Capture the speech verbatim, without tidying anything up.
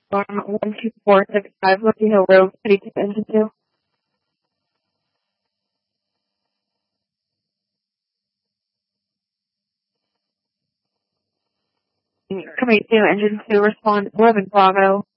Farm one two four six five, Liberty Hill Road, City to Engine two. Coming to Engine two, respond eleven Bravo.